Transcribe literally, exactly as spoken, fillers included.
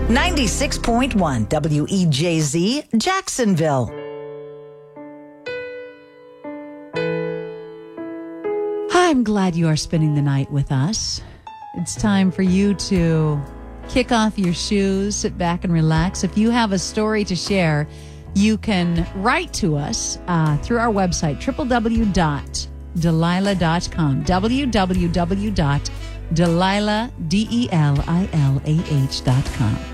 ninety-six point one W E J Z, Jacksonville. I'm glad you are spending the night with us. It's time for you to kick off your shoes, sit back and relax. If you have a story to share, you can write to us uh, through our website, w w w dot delilah dot com, w w w dot delilah, D E L I L A H dot com.